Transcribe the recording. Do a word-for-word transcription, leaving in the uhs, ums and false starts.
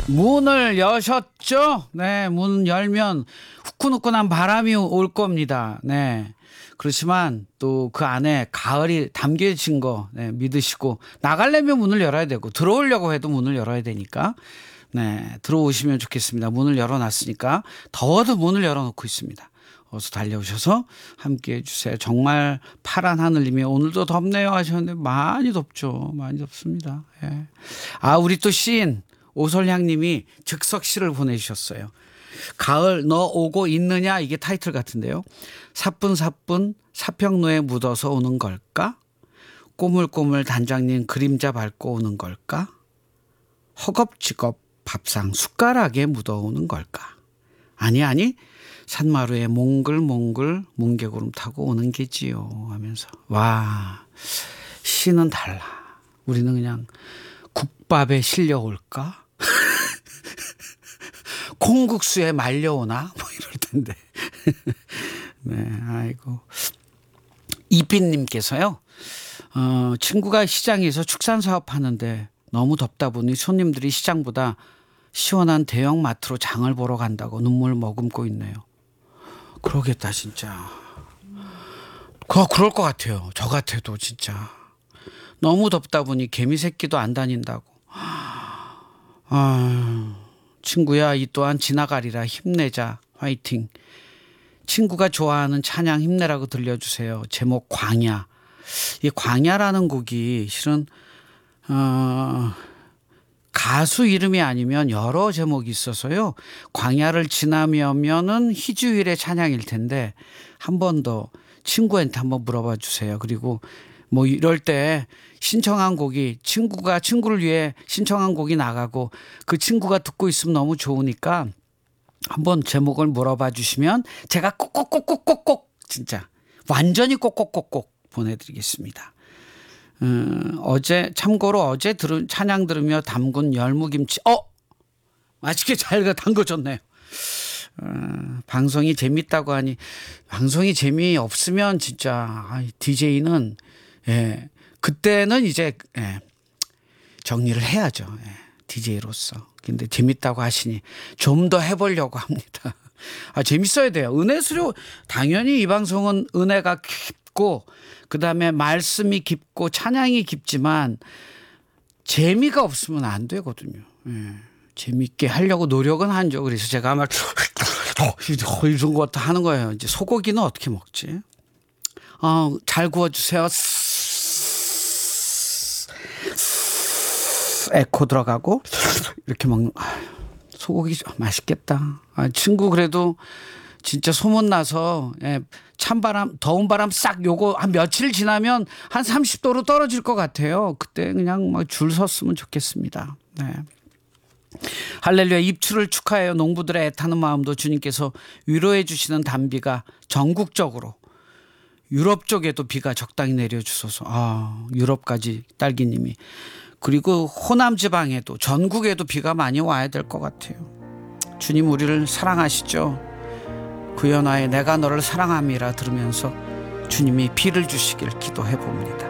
문을 여셨죠? 네, 문 열면 후끈후끈한 바람이 올 겁니다. 네. 그렇지만 또 그 안에 가을이 담겨진 거 네, 믿으시고 나가려면 문을 열어야 되고 들어오려고 해도 문을 열어야 되니까 네, 들어오시면 좋겠습니다. 문을 열어놨으니까 더워도 문을 열어놓고 있습니다. 어서 달려오셔서 함께 해주세요. 정말 파란 하늘님이 오늘도 덥네요 하셨는데 많이 덥죠. 많이 덥습니다. 예. 아, 우리 또 시인 오설향님이 즉석시를 보내주셨어요. 가을 너 오고 있느냐 이게 타이틀 같은데요. 사뿐사뿐 사평로에 묻어서 오는 걸까? 꼬물꼬물 단장님 그림자 밟고 오는 걸까? 허겁지겁 밥상 숟가락에 묻어오는 걸까? 아니 아니 산마루에 몽글몽글 뭉게구름 타고 오는 게지요 하면서 와 시는 달라. 우리는 그냥 국밥에 실려올까? 콩국수에 말려오나? 뭐 이럴 텐데. 네, 아이고. 이빈님께서요, 어, 친구가 시장에서 축산 사업 하는데 너무 덥다 보니 손님들이 시장보다 시원한 대형 마트로 장을 보러 간다고 눈물 머금고 있네요. 그러겠다, 진짜. 그, 그럴 것 같아요. 저 같아도 진짜. 너무 덥다 보니 개미 새끼도 안 다닌다고. 아, 친구야, 이 또한 지나가리라 힘내자. 화이팅. 친구가 좋아하는 찬양 힘내라고 들려주세요. 제목 광야. 이 광야라는 곡이 실은 어, 가수 이름이 아니면 여러 제목이 있어서요. 광야를 지나면은 희주일의 찬양일 텐데 한 번 더 친구한테 한번 물어봐 주세요. 그리고 뭐 이럴 때 신청한 곡이 친구가 친구를 위해 신청한 곡이 나가고 그 친구가 듣고 있으면 너무 좋으니까 한번 제목을 물어봐 주시면 제가 꼭꼭꼭꼭꼭꼭 진짜 완전히 꼭꼭꼭꼭 보내드리겠습니다. 음, 어제 참고로 어제 들은 찬양 들으며 담근 열무김치 어 맛있게 잘 담궈졌네요. 어, 방송이 재밌다고 하니 방송이 재미없으면 진짜 아, 디제이는 예, 그때는 이제 예, 정리를 해야죠. 예, 디제이로서. 근데 재밌다고 하시니 좀 더 해보려고 합니다. 아, 재밌어야 돼요. 은혜 수료 당연히 이 방송은 은혜가 깊고 그다음에 말씀이 깊고 찬양이 깊지만 재미가 없으면 안 되거든요. 예, 재밌게 하려고 노력은 하죠. 그래서 제가 아마 이런 것도 하는 거예요. 이제 소고기는 어떻게 먹지? 어, 잘 구워주세요. 에코 들어가고 이렇게 먹는 소고기 맛있겠다. 아, 친구 그래도 진짜 소문나서 예, 찬바람 더운 바람 싹 요거 한 며칠 지나면 한 삼십 도로 떨어질 것 같아요. 그때 그냥 막 줄 섰으면 좋겠습니다. 네. 할렐루야 입추를 축하해요. 농부들의 애타는 마음도 주님께서 위로해 주시는 단비가 전국적으로 유럽 쪽에도 비가 적당히 내려주셔서 아, 유럽까지 딸기님이 그리고 호남 지방에도 전국에도 비가 많이 와야 될 것 같아요. 주님 우리를 사랑하시죠. 구연아의 내가 너를 사랑함이라 들으면서 주님이 비를 주시길 기도해 봅니다.